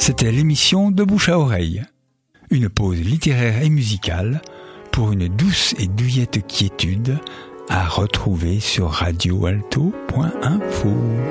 C'était l'émission De Bouche à Oreille. Une pause littéraire et musicale pour une douce et douillette quiétude à retrouver sur radioalto.info.